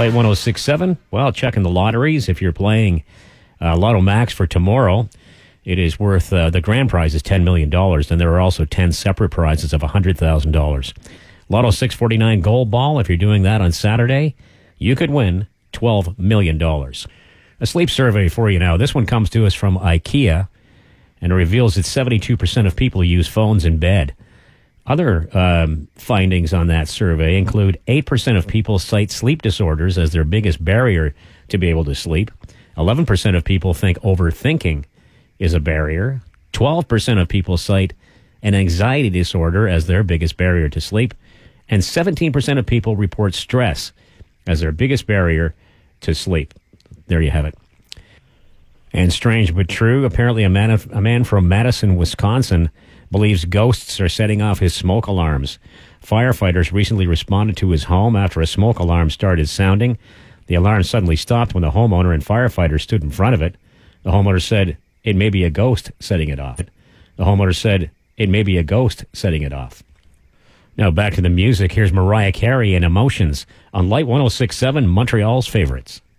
Play 1067. Well, checking the lotteries. If you're playing Lotto Max for tomorrow, it is worth, the grand prize is $10 million, and there are also 10 separate prizes of $100,000. Lotto 649 Gold Ball, if you're doing that on Saturday, you could win $12 million. A sleep survey for you now. This one comes to us from IKEA, and it reveals that 72% of people use phones in bed. Other findings on that survey include 8% of people cite sleep disorders as their biggest barrier to be able to sleep. 11% of people think overthinking is a barrier. 12% of people cite an anxiety disorder as their biggest barrier to sleep. And 17% of people report stress as their biggest barrier to sleep. There you have it. And strange but true, apparently a man from Madison, Wisconsin, believes ghosts are setting off his smoke alarms. Firefighters recently responded to his home after a smoke alarm started sounding. The alarm suddenly stopped when the homeowner and firefighters stood in front of it. The homeowner said, "It may be a ghost setting it off." The homeowner said, "It may be a ghost setting it off." Now back to the music. Here's Mariah Carey and Emotions on Light 106.7, Montreal's favorites.